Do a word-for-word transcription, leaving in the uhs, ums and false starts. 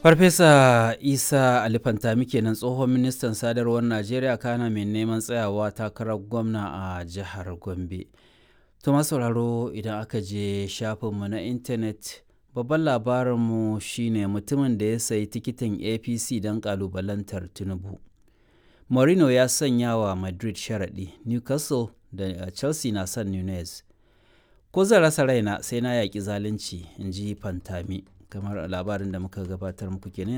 Farfesa Isa Ali Fantami kenan tsohon ministan sadarwar Najeriya kana mai neman tsayawa takarar gwamna a jihar Gombe. To sauraro idan aka je shafinmu na intanet babban labarinmu shine mutumin da ya sayi tikitin A P C don kalubalantar Tinubu. Mourinho ya sanya wa Madrid sharaɗi, Newcastle da Chelsea na son Nunez. Ko zan rasa raina sai na yaƙi zalunci, in ji Fantami. Kamar labarin da muka gabatar muku kenan.